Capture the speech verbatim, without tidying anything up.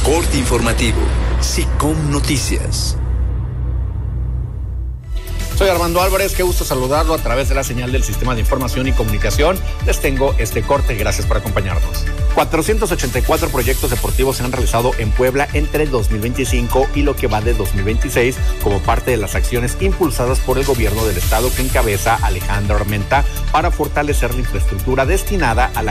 Corte informativo. SICOM Noticias. Soy Armando Álvarez, qué gusto saludarlo a través de la señal del Sistema de Información y Comunicación. Les tengo este corte, gracias por acompañarnos. cuatrocientos ochenta y cuatro proyectos deportivos se han realizado en Puebla entre dos mil veinticinco y lo que va de dos mil veintiséis como parte de las acciones impulsadas por el gobierno del estado que encabeza Alejandro Armenta para fortalecer la infraestructura destinada a la